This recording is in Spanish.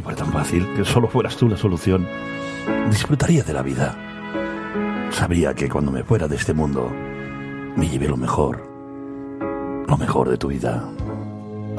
fuera tan fácil, que solo fueras tú la solución, disfrutaría de la vida. Sabría que cuando me fuera de este mundo, me llevé lo mejor de tu vida.